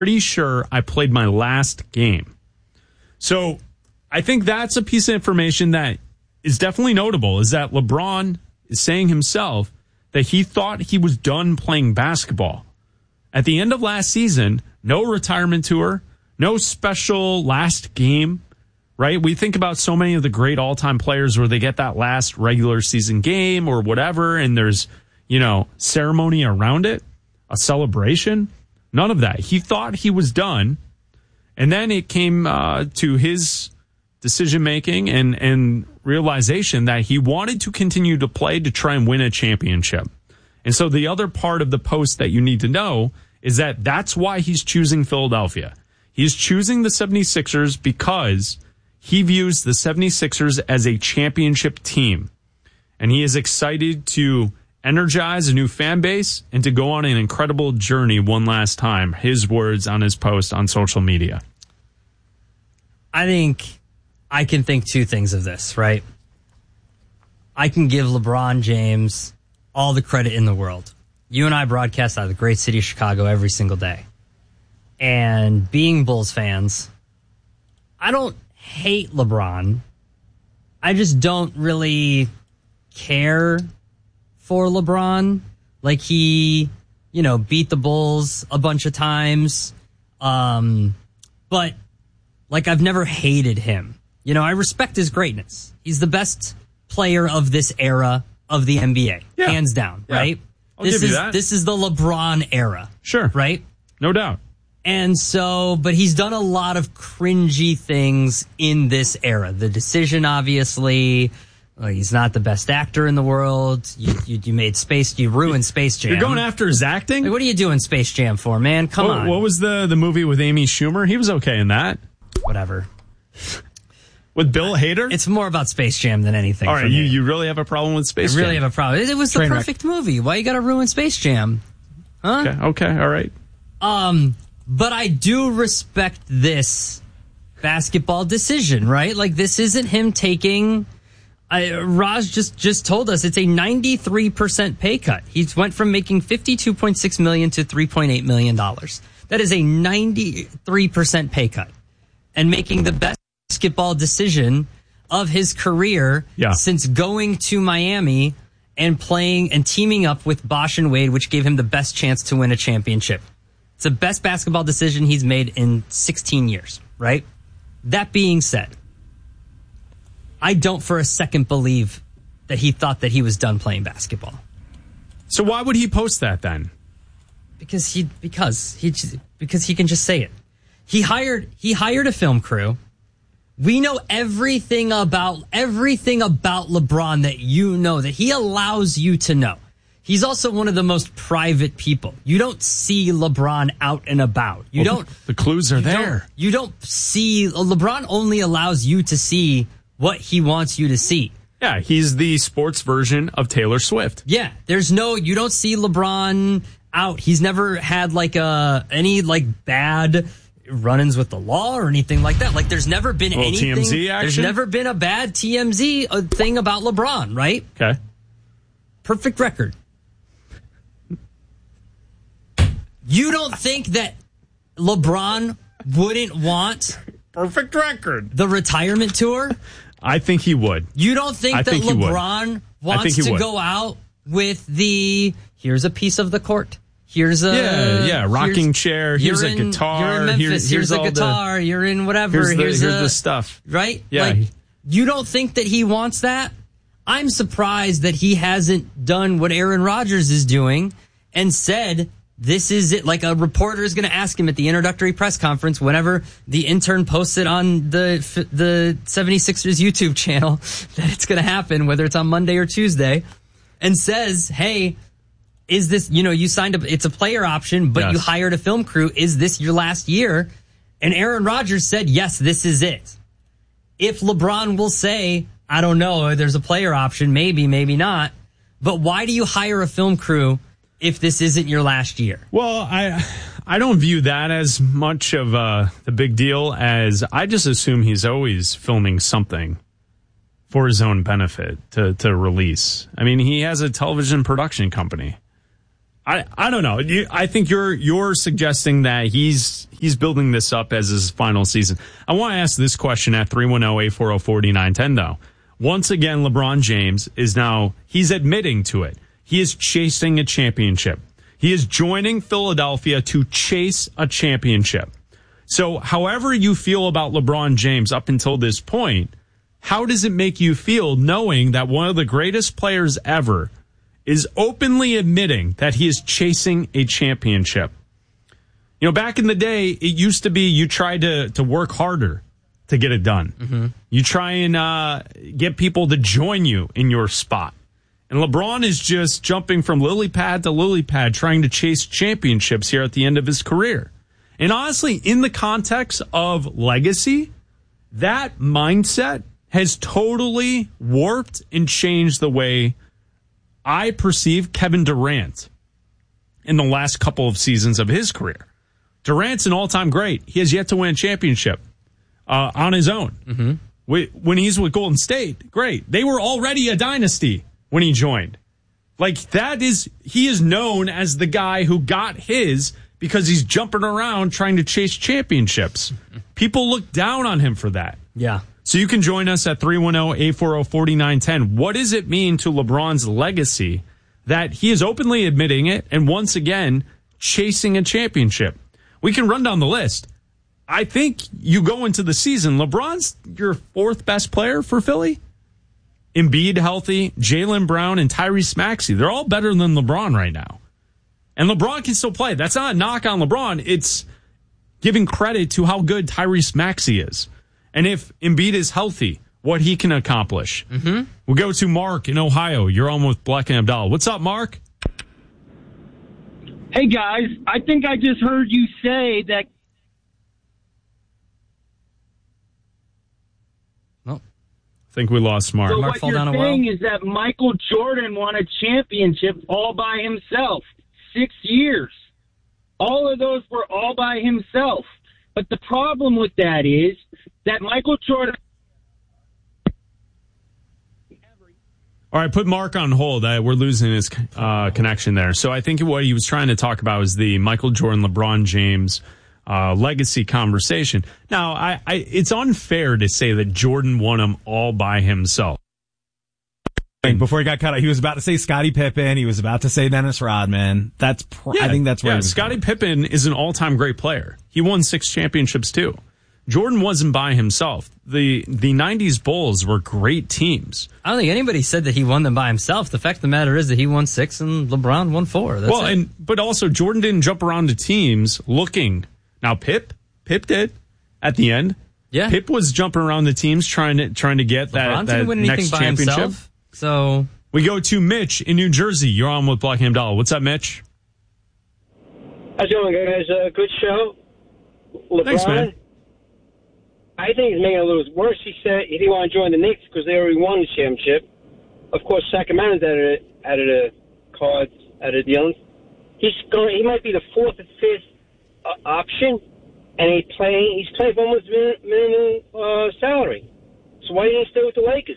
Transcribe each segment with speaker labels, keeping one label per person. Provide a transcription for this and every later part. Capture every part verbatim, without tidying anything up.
Speaker 1: pretty sure I played my last game. So I think that's a piece of information that is definitely notable, is that LeBron is saying himself that he thought he was done playing basketball. At the end of last season, no retirement tour, no special last game, right? We think about so many of the great all-time players where they get that last regular season game or whatever, and there's, you know, ceremony around it, a celebration. None of that. He thought he was done, and then it came uh, to his decision-making and, and realization that he wanted to continue to play to try and win a championship. And so the other part of the post that you need to know is that that's why he's choosing Philadelphia. He's choosing the seventy-sixers because he views the seventy-sixers as a championship team. And he is excited to energize a new fan base and to go on an incredible journey one last time. His words on his post on social media.
Speaker 2: I think I can think two things of this, right? I can give LeBron James all the credit in the world. You and I broadcast out of the great city of Chicago every single day. And being Bulls fans, I don't hate LeBron. I just don't really care for LeBron. Like, he, you know, beat the Bulls a bunch of times. Um, but, like, I've never hated him. You know, I respect his greatness. He's the best player of this era of the N B A, yeah. hands down, yeah. right?
Speaker 1: I'll
Speaker 2: this
Speaker 1: give
Speaker 2: is
Speaker 1: you that.
Speaker 2: This is the LeBron era.
Speaker 1: Sure.
Speaker 2: Right?
Speaker 1: No doubt.
Speaker 2: And so, but he's done a lot of cringy things in this era. The decision, obviously, well, he's not the best actor in the world. You, you, you made Space, you ruined Space Jam.
Speaker 1: You're going after his acting?
Speaker 2: Like, what are you doing Space Jam for, man? Come
Speaker 1: what,
Speaker 2: on.
Speaker 1: What was the, the movie with Amy Schumer? He was okay in that.
Speaker 2: Whatever.
Speaker 1: With Bill Hader?
Speaker 2: It's more about Space Jam than anything.
Speaker 1: All right, you, you really have a problem with Space
Speaker 2: I
Speaker 1: Jam?
Speaker 2: I really have a problem. It, it was
Speaker 1: Train
Speaker 2: the perfect wreck. movie. Why you got to ruin Space Jam? Huh?
Speaker 1: Okay, okay, all right.
Speaker 2: Um, but I do respect this basketball decision, right? Like, this isn't him taking... I, Raj just, just told us it's a ninety-three percent pay cut. He went from making fifty-two point six million dollars to three point eight million dollars. That is a ninety-three percent pay cut. And making the best basketball decision of his career
Speaker 1: yeah.
Speaker 2: since going to Miami and playing and teaming up with Bosh and Wade, which gave him the best chance to win a championship. It's the best basketball decision he's made in sixteen years, right? That being said, I don't for a second believe that he thought that he was done playing basketball.
Speaker 1: So why would he post that then?
Speaker 2: Because he because he because he can just say it. He hired he hired a film crew. We know everything about everything about LeBron that you know, that he allows you to know. He's also one of the most private people. You don't see LeBron out and about. You well, don't.
Speaker 1: The clues are
Speaker 2: you
Speaker 1: there.
Speaker 2: Don't, you don't see LeBron only allows you to see what he wants you to see.
Speaker 1: Yeah, he's the sports version of Taylor Swift.
Speaker 2: Yeah, there's no. You don't see LeBron out. He's never had like a any like bad run-ins with the law or anything like that. Like, there's never been anything.
Speaker 1: T M Z action?
Speaker 2: There's never been a bad T M Z thing about LeBron, right?
Speaker 1: Okay.
Speaker 2: Perfect record. You don't think that LeBron wouldn't want
Speaker 1: perfect record
Speaker 2: the retirement tour?
Speaker 1: I think he would.
Speaker 2: You don't think
Speaker 1: I
Speaker 2: that
Speaker 1: think
Speaker 2: LeBron wants to
Speaker 1: would.
Speaker 2: go out with the here's a piece of the court. Here's a
Speaker 1: yeah, yeah, rocking chair. Here's
Speaker 2: in,
Speaker 1: a guitar.
Speaker 2: You're in Memphis.
Speaker 1: Here's,
Speaker 2: here's,
Speaker 1: here's
Speaker 2: a guitar.
Speaker 1: The,
Speaker 2: you're in whatever.
Speaker 1: Here's, the,
Speaker 2: here's,
Speaker 1: here's
Speaker 2: a,
Speaker 1: the stuff.
Speaker 2: Right?
Speaker 1: Yeah.
Speaker 2: Like, you don't think that he wants that? I'm surprised that he hasn't done what Aaron Rodgers is doing and said, this is it. Like, a reporter is going to ask him at the introductory press conference whenever the intern posts it on the the seventy-sixers YouTube channel that it's going to happen, whether it's on Monday or Tuesday, and says, hey, is this, you know, you signed up, it's a player option, but yes. you hired a film crew. Is this your last year? And Aaron Rodgers said, yes, this is it. If LeBron will say, I don't know, there's a player option, maybe, maybe not. But why do you hire a film crew if this isn't your last year?
Speaker 1: Well, I I don't view that as much of a the big deal as I just assume he's always filming something for his own benefit to, to release. I mean, he has a television production company. I, I don't know. You, I think you're you're suggesting that he's he's building this up as his final season. I want to ask this question at three one zero, eight four zero, four nine one zero, though. Once again, LeBron James is now, he's admitting to it. He is chasing a championship. He is joining Philadelphia to chase a championship. So however you feel about LeBron James up until this point, how does it make you feel knowing that one of the greatest players ever is openly admitting that he is chasing a championship? You know, back in the day, it used to be you tried to, to work harder to get it done. Mm-hmm. You try and uh, get people to join you in your spot. And LeBron is just jumping from lily pad to lily pad, trying to chase championships here at the end of his career. And honestly, in the context of legacy, that mindset has totally warped and changed the way I perceive Kevin Durant in the last couple of seasons of his career. Durant's an all-time great. He has yet to win a championship uh, on his own. Mm-hmm. When he's with Golden State, great. They were already a dynasty when he joined. Like, that is, he is known as the guy who got his because he's jumping around trying to chase championships. People look down on him for that.
Speaker 2: Yeah.
Speaker 1: So you can join us at three one zero, eight four zero, four nine one zero. What does it mean to LeBron's legacy that he is openly admitting it and once again chasing a championship? We can run down the list. I think you go into the season, LeBron's your fourth best player for Philly. Embiid healthy, Jaylen Brown, and Tyrese Maxey. They're all better than LeBron right now. And LeBron can still play. That's not a knock on LeBron. It's giving credit to how good Tyrese Maxey is. And if Embiid is healthy, what he can accomplish. Mm-hmm. We'll go to Mark in Ohio. You're on with Black and Abdallah. What's up, Mark?
Speaker 3: Hey, guys. I think I just heard you say that.
Speaker 1: I think we lost Mark.
Speaker 3: So
Speaker 2: Mark
Speaker 3: what
Speaker 2: fall
Speaker 3: you're
Speaker 2: down a
Speaker 3: saying
Speaker 2: well?
Speaker 3: is that Michael Jordan won a championship all by himself. Six years. All of those were all by himself. But the problem with that is that Michael Jordan...
Speaker 1: All right, put Mark on hold. Uh, we're losing his uh, connection there. So I think what he was trying to talk about was the Michael Jordan, LeBron James uh, legacy conversation. Now, I, I, it's unfair to say that Jordan won them all by himself.
Speaker 4: Before he got cut out, he was about to say Scottie Pippen. He was about to say Dennis Rodman. That's pr-
Speaker 1: yeah,
Speaker 4: I think that's where
Speaker 1: yeah,
Speaker 4: he was
Speaker 1: Scottie
Speaker 4: going.
Speaker 1: Pippen is an all-time great player. He won six championships too. Jordan wasn't by himself. The the nineties Bulls were great teams.
Speaker 2: I don't think anybody said that he won them by himself. The fact of the matter is that he won six and LeBron won four. That's
Speaker 1: well,
Speaker 2: it.
Speaker 1: and but also Jordan didn't jump around to teams looking. Now Pip, Pip did at the end.
Speaker 2: Yeah,
Speaker 1: Pip was jumping around the teams trying to trying to get
Speaker 2: LeBron
Speaker 1: that, that
Speaker 2: didn't win anything
Speaker 1: next
Speaker 2: by
Speaker 1: championship.
Speaker 2: himself. So
Speaker 1: we go to Mitch in New Jersey. You're on with Black and Abdallah. What's up, Mitch?
Speaker 5: How's it going, guys? Uh, good show. LeBron,
Speaker 1: Thanks, man.
Speaker 5: I think he's making it a little worse. He said he didn't want to join the Knicks because they already won the championship. Of course, Sacramento's out of the, out of the cards, out of the dealings. He's going. He might be the fourth or fifth uh, option, and he playing. He's playing for almost minimum, minimum uh, salary. So why didn't he stay with the Lakers?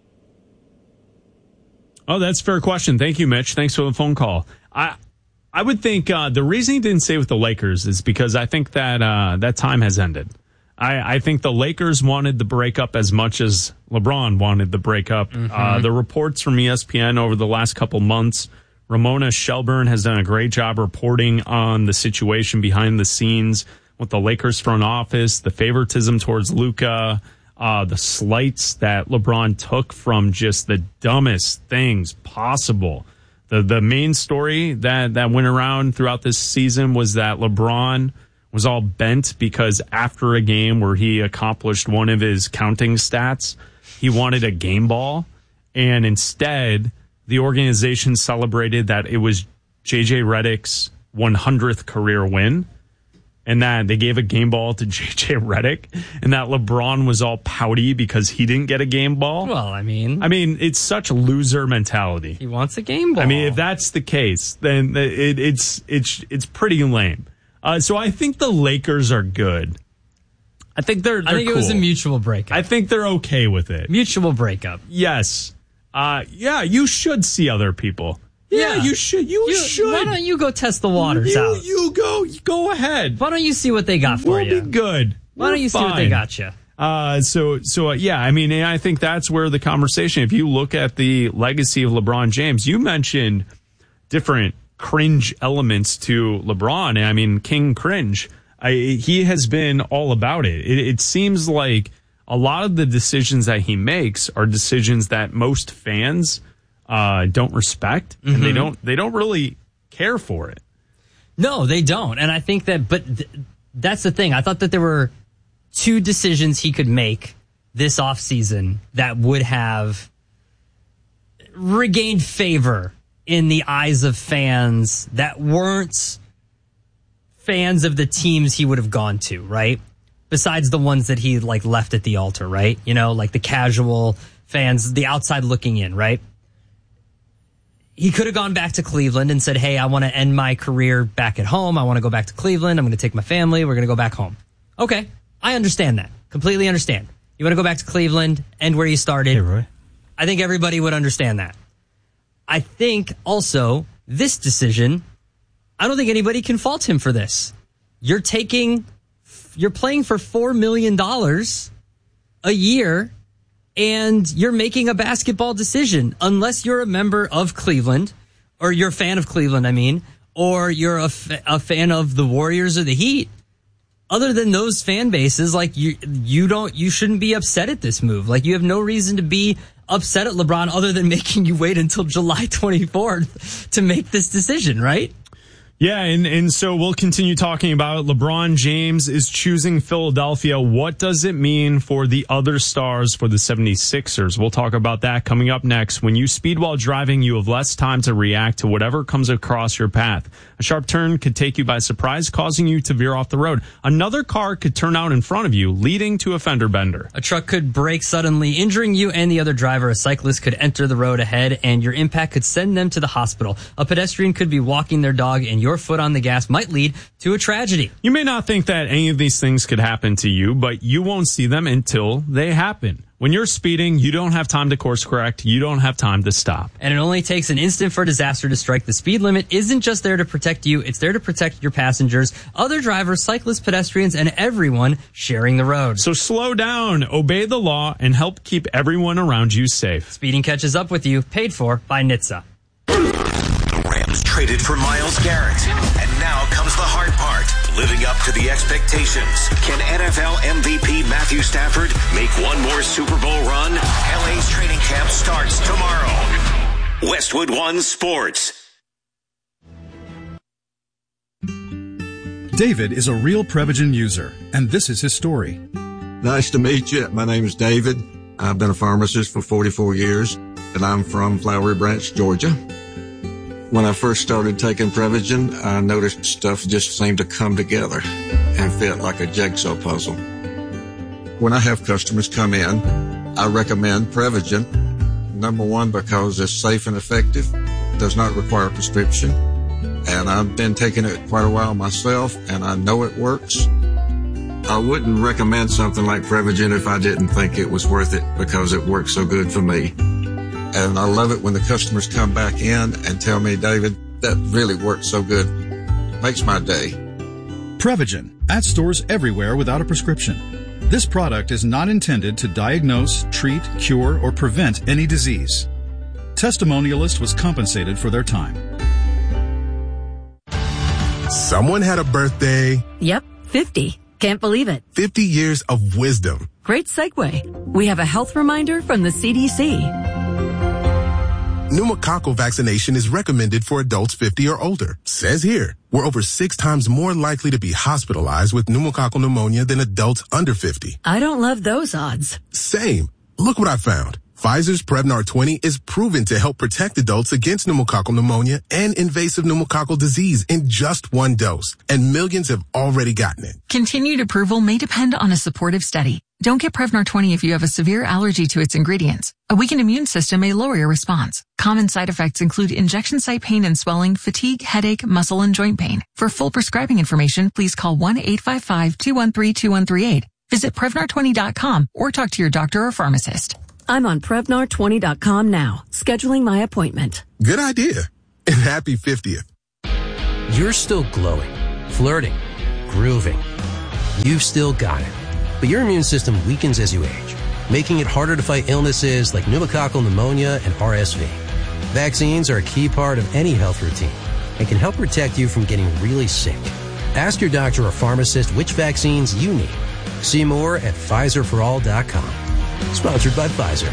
Speaker 1: Oh, that's a fair question. Thank you, Mitch. Thanks for the phone call. I I would think uh, the reason he didn't stay with the Lakers is because I think that uh, that time has ended. I, I think the Lakers wanted the breakup as much as LeBron wanted the breakup. Mm-hmm. Uh, the reports from E S P N over the last couple months, Ramona Shelburne has done a great job reporting on the situation behind the scenes with the Lakers front office, the favoritism towards Luka, uh, the slights that LeBron took from just the dumbest things possible. The the main story that, that went around throughout this season was that LeBron was all bent because after a game where he accomplished one of his counting stats, he wanted a game ball. And instead, the organization celebrated that it was J J Redick's one hundredth career win. And that they gave a game ball to J J Redick. And that LeBron was all pouty because he didn't get a game ball.
Speaker 2: well, I mean,
Speaker 1: I mean, it's such loser mentality.
Speaker 2: he wants a game ball.
Speaker 1: I mean, if that's the case, then it, it's it's it's pretty lame. Uh, so I think the Lakers are good. I think they're. they're
Speaker 2: I think
Speaker 1: cool.
Speaker 2: it was a mutual breakup.
Speaker 1: I think they're okay with it.
Speaker 2: mutual breakup.
Speaker 1: Yes. Uh, yeah, you should see other people. Yeah, you should. You,
Speaker 2: You-
Speaker 1: should.
Speaker 2: Why don't you go test the waters
Speaker 1: you,
Speaker 2: out?
Speaker 1: You go. You go ahead.
Speaker 2: Why don't you see what they got for
Speaker 1: We'll
Speaker 2: you?
Speaker 1: be good.
Speaker 2: Why don't
Speaker 1: We're
Speaker 2: you see what they
Speaker 1: fine.
Speaker 2: got you?
Speaker 1: Uh, so, so uh, yeah, I mean, and I think that's where the conversation, if you look at the legacy of LeBron James, you mentioned different cringe elements to LeBron. I mean, King Cringe, I, he has been all about it. it. It seems like a lot of the decisions that he makes are decisions that most fans uh, don't respect, mm-hmm. and they don't, they don't really care for it.
Speaker 2: No, they don't. And I think that, but th- that's the thing. I thought that there were two decisions he could make this offseason that would have regained favor in the eyes of fans that weren't fans of the teams he would have gone to, right? Besides the ones that he like left at the altar, right? You know, like the casual fans, the outside looking in, right? He could have gone back to Cleveland and said, hey, I want to end my career back at home. I want to go back to Cleveland. I'm going to take my family. We're going to go back home. Okay. I understand that. Completely understand. You want to go back to Cleveland, end where you started.
Speaker 4: Hey, Roy.
Speaker 2: I think everybody would understand that. I think also this decision, I don't think anybody can fault him for this. You're taking, you're playing for four million dollars a year and you're making a basketball decision unless you're a member of Cleveland or you're a fan of Cleveland, I mean, or you're a, f- a fan of the Warriors or the Heat. Other than those fan bases, like you, you don't, you shouldn't be upset at this move. Like you have no reason to be upset at LeBron other than making you wait until July twenty-fourth to make this decision, right?
Speaker 1: Yeah, and, and so we'll continue talking about it. LeBron James is choosing Philadelphia. What does it mean for the other stars for the seventy-sixers? We'll talk about that coming up next. When you speed while driving, you have less time to react to whatever comes across your path. A sharp turn could take you by surprise, causing you to veer off the road. Another car could turn out in front of you, leading to a fender bender.
Speaker 2: A truck could brake suddenly, injuring you and the other driver. A cyclist could enter the road ahead, and your impact could send them to the hospital. A pedestrian could be walking their dog, and your foot on the gas might lead to a tragedy.
Speaker 1: You may not think that any of these things could happen to you, but you won't see them until they happen. When you're speeding, you don't have time to course correct. You don't have time to stop.
Speaker 2: And it only takes an instant for disaster to strike. The speed limit isn't just there to protect you. It's there to protect your passengers, other drivers, cyclists, pedestrians, and everyone sharing the road.
Speaker 1: So slow down, obey the law, and help keep everyone around you safe.
Speaker 2: Speeding catches up with you. Paid for by N H T S A.
Speaker 6: Rams traded for Myles Garrett. And now comes the hard part. Living up to the expectations. Can N F L M V P Matthew Stafford make one more Super Bowl run? L A's training camp starts tomorrow. Westwood One Sports.
Speaker 7: David is a real Prevagen user, and this is his story.
Speaker 8: Nice to meet you. My name is David. I've been a pharmacist for forty-four years, and I'm from Flowery Branch, Georgia. When I first started taking Prevagen, I noticed stuff just seemed to come together and fit like a jigsaw puzzle. When I have customers come in, I recommend Prevagen. Number one, because it's safe and effective, does not require a prescription, and I've been taking it quite a while myself, and I know it works. I wouldn't recommend something like Prevagen if I didn't think it was worth it, because it works so good for me. And I love it when the customers come back in and tell me, David, that really worked so good. Makes my day.
Speaker 7: Prevagen, at stores everywhere without a prescription. This product is not intended to diagnose, treat, cure, or prevent any disease. Testimonialist was compensated for their time.
Speaker 9: Someone had a birthday.
Speaker 10: Yep, fifty. Can't believe it.
Speaker 9: fifty years of wisdom.
Speaker 10: Great segue. We have a health reminder from the C D C.
Speaker 9: Pneumococcal vaccination is recommended for adults fifty or older. Says here, we're over six times more likely to be hospitalized with pneumococcal pneumonia than adults under fifty.
Speaker 10: I don't love those odds.
Speaker 9: Same. Look what I found. Pfizer's Prevnar twenty is proven to help protect adults against pneumococcal pneumonia and invasive pneumococcal disease in just one dose. And millions have already gotten it.
Speaker 11: Continued approval may depend on a supportive study. Don't get Prevnar twenty if you have a severe allergy to its ingredients. A weakened immune system may lower your response. Common side effects include injection site pain and swelling, fatigue, headache, muscle, and joint pain. For full prescribing information, please call one eight five five, two one three, two one three eight. Visit Prevnar twenty dot com or talk to your doctor or pharmacist.
Speaker 10: I'm on Prevnar twenty dot com now, scheduling my appointment.
Speaker 9: Good idea. And happy fiftieth.
Speaker 12: You're still glowing, flirting, grooving. You've still got it. But your immune system weakens as you age, making it harder to fight illnesses like pneumococcal pneumonia and R S V. Vaccines are a key part of any health routine and can help protect you from getting really sick. Ask your doctor or pharmacist which vaccines you need. See more at Pfizer for all dot com. Sponsored by Pfizer.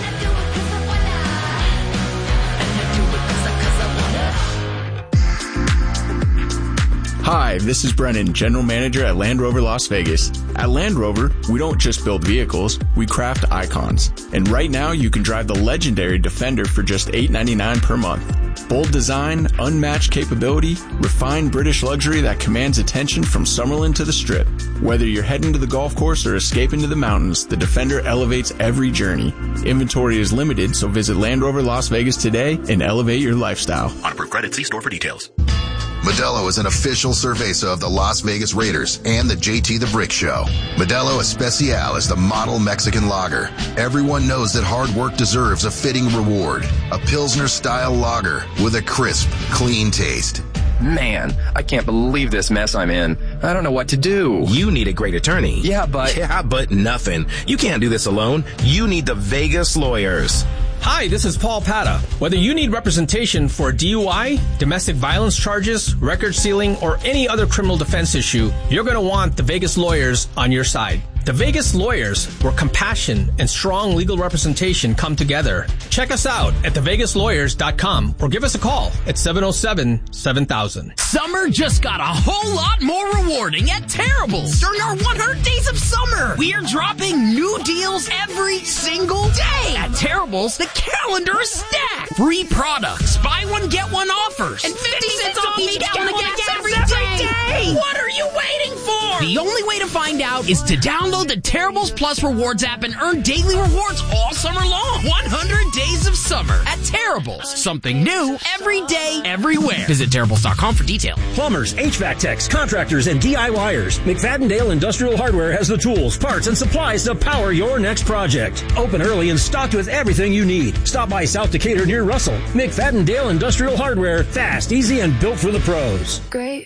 Speaker 13: Hi, this is Brennan, General Manager at Land Rover Las Vegas. At Land Rover, we don't just build vehicles, we craft icons. And right now, you can drive the legendary Defender for just eight ninety-nine per month. Bold design, unmatched capability, refined British luxury that commands attention from Summerlin to the Strip. Whether you're heading to the golf course or escaping to the mountains, the Defender elevates every journey. Inventory is limited, so visit Land Rover Las Vegas today and elevate your lifestyle.
Speaker 6: On approved credit, see store for details.
Speaker 14: Modelo is an official cerveza of the Las Vegas Raiders and the J T the Brick Show. Modelo Especial is the model Mexican lager. Everyone knows that hard work deserves a fitting reward. A Pilsner-style lager with a crisp, clean taste.
Speaker 15: Man, I can't believe this mess I'm in. I don't know what to do.
Speaker 16: You need a great attorney.
Speaker 15: Yeah, but...
Speaker 16: Yeah, but nothing. You can't do this alone. You need the Vegas Lawyers.
Speaker 17: Hi, this is Paul Pata. Whether you need representation for D U I, domestic violence charges, record sealing, or any other criminal defense issue, you're going to want the Vegas Lawyers on your side. The Vegas Lawyers, where compassion and strong legal representation come together. Check us out at the vegas lawyers dot com or give us a call at seven oh seven, seven thousand.
Speaker 18: Summer just got a whole lot more rewarding at Terrible's during our one hundred days of summer. We are dropping new deals every single day. At Terrible's, the calendar is stacked. Free products, buy one, get one offers, and fifty cents off each gallon of gas every day. What are you waiting for? The only way to find out is to download the Terrible's Plus Rewards app and earn daily rewards all summer long. one hundred days of summer at Terrible's. Something new every day, everywhere. Visit Terrible's dot com for details.
Speaker 19: Plumbers, H V A C techs, contractors, and D I Y ers. McFadden-Dale Industrial Hardware has the tools, parts, and supplies to power your next project. Open early and stocked with everything you need. Stop by South Decatur near Russell. McFadden-Dale Industrial Hardware. Fast, easy, and built for the pros.
Speaker 20: Great